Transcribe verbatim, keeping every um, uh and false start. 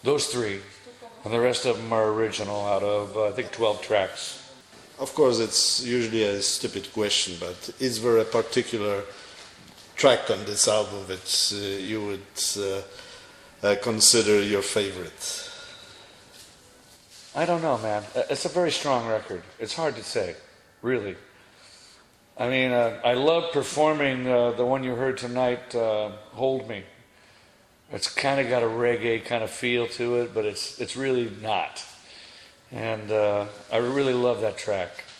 Those three. And the rest of them are original out of, uh, I think, twelve tracks. Of course, it's usually a stupid question, but is there a particular track on this album that uh, you would uh, uh, consider your favorite? I don't know, man. It's a very strong record. It's hard to say, really. I mean, uh, I love performing uh, the one you heard tonight, uh, Hold Me. It's kind of got a reggae kind of feel to it, but it's it's really not. And uh, I really love that track.